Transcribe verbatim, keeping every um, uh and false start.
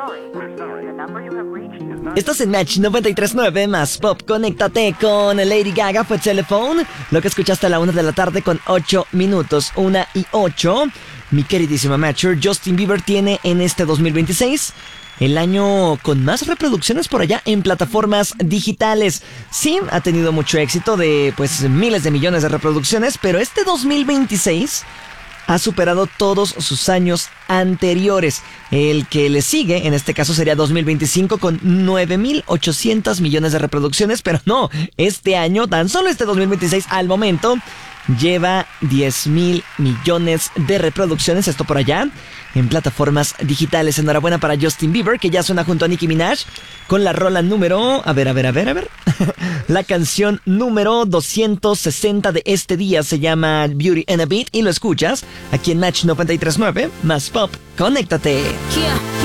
Estás en Match noventa y tres punto nueve más Pop. Conéctate con Lady Gaga, fue Telephone. Lo que escuchaste a la una de la tarde con ocho minutos. Una y ocho. Mi queridísima Matcher, Justin Bieber tiene en este dos mil veintiséis el año con más reproducciones por allá en plataformas digitales. Sí, ha tenido mucho éxito de pues miles de millones de reproducciones, pero este dos mil veintiséis ha superado todos sus años anteriores. El que le sigue, en este caso, sería dos mil veinticinco con nueve mil ochocientos millones de reproducciones, pero no, este año, tan solo este dos mil veintiséis al momento, lleva diez mil millones de reproducciones, esto por allá, en plataformas digitales. Enhorabuena para Justin Bieber, que ya suena junto a Nicki Minaj con la rola número... A ver, a ver, a ver, a ver. La canción número doscientos sesenta de este día se llama Beauty and a Beat y lo escuchas aquí en Match noventa y tres punto nueve más Pop. Conéctate. Yeah.